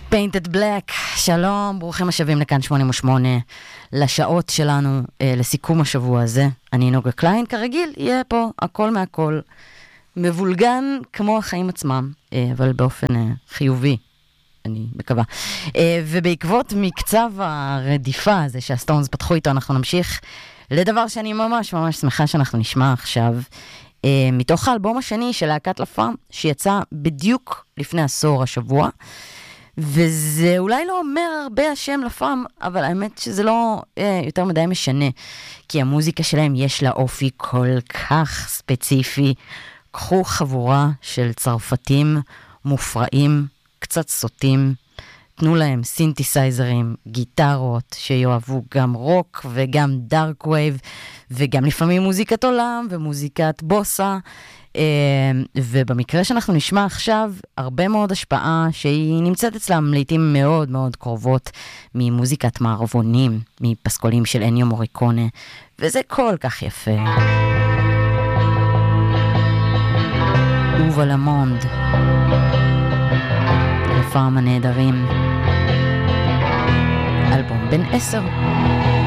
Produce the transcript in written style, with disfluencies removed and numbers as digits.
Painted Black, שלום, ברוכים השבים לכאן 88, לשעות שלנו, לסיכום השבוע הזה. אני נוגה קליין, כרגיל, יהיה פה הכל מהכל, מבולגן כמו החיים עצמם, אבל באופן חיובי, אני מקווה. ובעקבות מקצב הרדיפה הזה שהסטונס פתחו איתו, אנחנו נמשיך לדבר שאני ממש ממש שמחה שאנחנו נשמע עכשיו, מתוך האלבום השני של להקת לה פאם, שיצא בדיוק לפני עשור השבוע, וזה אולי לא אומר הרבה השם לה פאם, אבל האמת שזה לא יותר מדי משנה, כי המוזיקה שלהם יש לה אופי כל כך ספציפי. קחו חבורה של צרפתים מופרעים, קצת סוטים, תנו להם סינתסייזרים, גיטרות שיואבו גם רוק וגם דארק ווייב, וגם לפעמים מוזיקת עולם ומוזיקת בוסה, ובמקרה שאנחנו נשמע עכשיו, הרבה מאוד השפעה שהיא נמצאת אצלם לעתים מאוד מאוד קרובות ממוזיקת מערבונים, מפסקולים של אניו מוריקונה, וזה כל כך יפה. אובה למונד, לה פאם הנהדרים, אלבום בן 10.